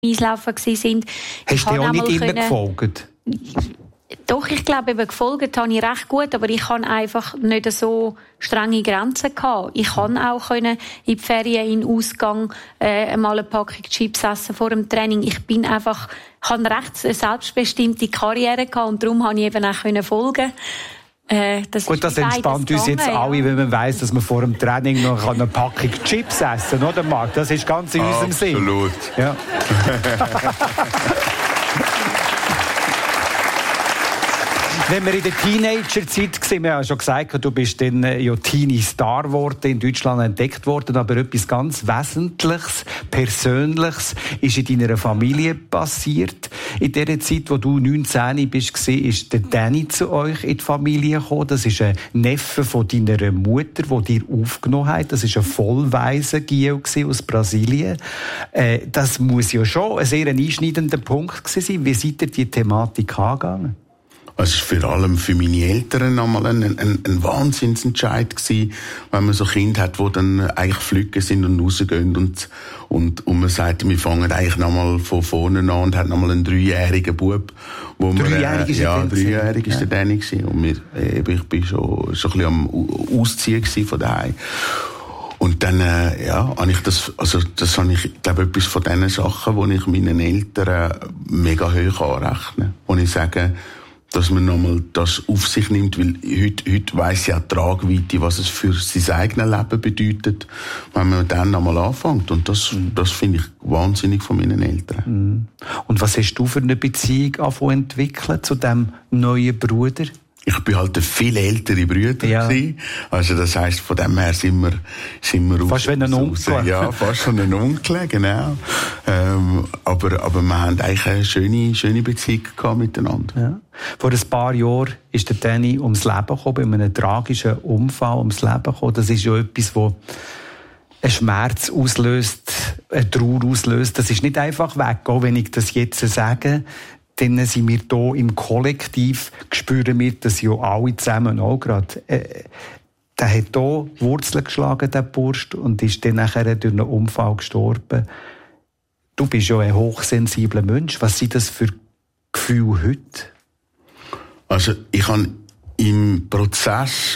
Eislaufen waren. Hast du dir auch nicht immer gefolgt? Doch, ich glaube, eben gefolgt habe ich recht gut, aber ich hatte einfach nicht so strenge Grenzen gehabt. Ich konnte auch in die Ferien, in den Ausgang, mal eine Packung Chips essen vor dem Training. Ich habe recht eine selbstbestimmte Karriere gehabt und darum konnte ich eben auch folgen. Das entspannt uns jetzt alle, wenn man weiss, dass man vor dem Training noch eine Packung Chips essen kann, oder Marc? Das ist ganz in unserem Sinn. Absolut. Ja. Wenn wir in der Teenagerzeit waren, wir haben ja schon gesagt, du bist dann Teenie-Star geworden, in Deutschland entdeckt worden, aber etwas ganz Wesentliches, Persönliches ist in deiner Familie passiert. In der Zeit, wo du 19 bist, ist der Danny zu euch in die Familie gekommen. Das ist ein Neffe von deiner Mutter, der dir aufgenommen hat. Das ist ein Vollwaisen-Gio aus Brasilien. Das muss ja schon ein sehr einschneidender Punkt sein. Wie seid ihr die Thematik angegangen? Es war vor allem für meine Eltern einmal ein Wahnsinnsentscheid gewesen, wenn man so Kinder hat, die dann eigentlich flüggen sind und rausgehen und man sagt, wir fangen eigentlich nochmal von vorne an und hat nochmal einen 3-jährigen Bub. Dreijährig ist der Danny gewesen. Und ich bin schon ein bisschen am Ausziehen von daheim. Und dann, habe ich das habe ich, glaube etwas von diesen Sachen, die ich meinen Eltern mega hoch anrechne. Wo ich sage, dass man nochmal das auf sich nimmt, weil heute weiss ja die Tragweite, was es für sein eigenes Leben bedeutet, wenn man dann nochmal anfängt. Und das finde ich wahnsinnig von meinen Eltern. Und was hast du für eine Beziehung entwickelt zu diesem neuen Bruder? Ich bin halt der viel ältere Bruder gewesen. Also das heisst, von dem her sind wir fast wie ein Onkel. Ja, fast wie ein Onkel, genau. Aber wir haben eigentlich eine schöne Beziehung gehabt miteinander. Ja. Vor ein paar Jahren ist der Danny ums Leben gekommen, bei einem tragischen Unfall ums Leben gekommen. Das ist ja etwas, das einen Schmerz auslöst, eine Trauer auslöst. Das ist nicht einfach weg, auch wenn ich das jetzt sage. Dann sind wir hier im Kollektiv, spüren wir das ja alle zusammen auch gerade. Der hat hier Wurzeln geschlagen, der Bursch, und ist dann nachher durch einen Unfall gestorben. Du bist ja ein hochsensibler Mensch. Was sind das für Gefühle heute? Also, ich habe im Prozess,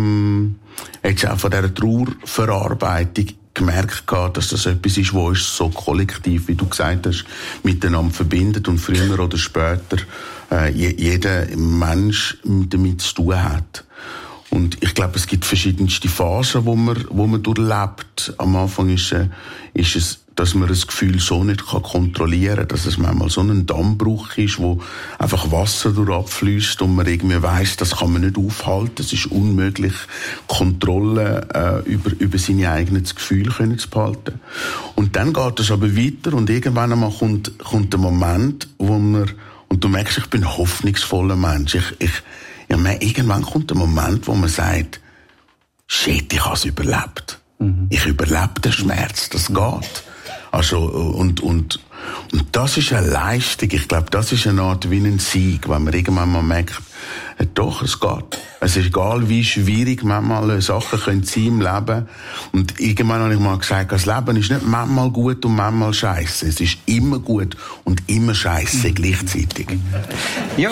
jetzt auch von dieser Trauerverarbeitung gemerkt, dass das etwas ist, was uns so kollektiv, wie du gesagt hast, miteinander verbindet und früher oder später jeder Mensch damit zu tun hat. Und ich glaube, es gibt verschiedenste Phasen, wo man durchlebt. Am Anfang ist es, dass man das Gefühl so nicht kontrollieren kann, dass es manchmal so ein Dammbruch ist, wo einfach Wasser durchabfließt und man irgendwie weiss, das kann man nicht aufhalten, es ist unmöglich, Kontrolle über seine eigenen Gefühle zu behalten. Und dann geht es aber weiter und irgendwann einmal kommt der Moment, und du merkst, ich bin ein hoffnungsvoller Mensch. Irgendwann kommt der Moment, wo man sagt, shit, ich habe es überlebt. Ich überlebe den Schmerz, das geht. Also, und das ist eine Leistung. Ich glaube, das ist eine Art wie ein Sieg, wenn man irgendwann mal merkt, doch, es geht. Es ist egal, wie schwierig manchmal Sachen sein im Leben. Und irgendwann habe ich mal gesagt, das Leben ist nicht manchmal gut und manchmal scheiße. Es ist immer gut und immer scheiße gleichzeitig. Ja.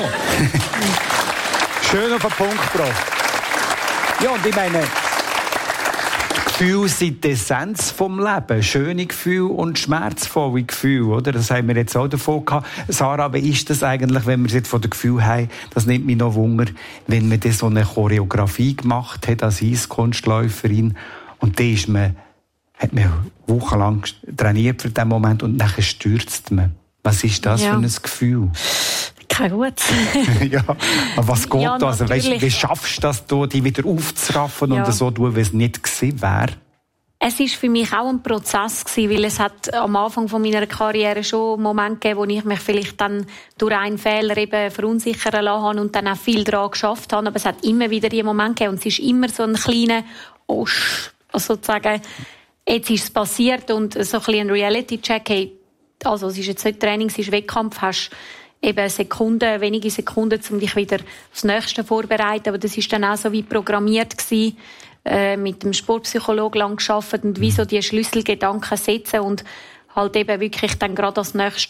Schön auf den Punkt gebracht. Ja, und ich meine, Gefühle sind die Essenz vom Leben. Schöne Gefühle und schmerzvolle Gefühle, oder? Das haben wir jetzt auch davon gehabt. Sarah, wie ist das eigentlich, wenn wir es jetzt von dem Gefühl haben? Das nimmt mich noch Wunder, wenn man so eine Choreografie gemacht hat als Eiskunstläuferin und dann hat man wochenlang trainiert für diesen Moment und nachher stürzt man. Was ist das für ein Gefühl? Kein gut. Ja, aber was geht da? Also, natürlich. Wie schaffst du das, die wieder aufzuraffen und so tun, wie es nicht gewesen wäre? Es war für mich auch ein Prozess gewesen, weil es hat am Anfang von meiner Karriere schon Momente gegeben, wo ich mich vielleicht dann durch einen Fehler eben verunsichern lassen habe und dann auch viel daran geschafft habe. Aber es hat immer wieder die Momente gegeben und es ist immer so ein kleiner sozusagen, jetzt ist es passiert und so ein bisschen ein Reality-Check, hey, also es ist jetzt nicht Training, es ist Wettkampf, hast eben wenige Sekunden, um dich wieder aufs Nächste vorzubereiten. Aber das ist dann auch so wie programmiert gewesen, mit dem Sportpsychologen lang gearbeitet und wie so die Schlüsselgedanken setzen und halt eben wirklich dann gerade als Nächstes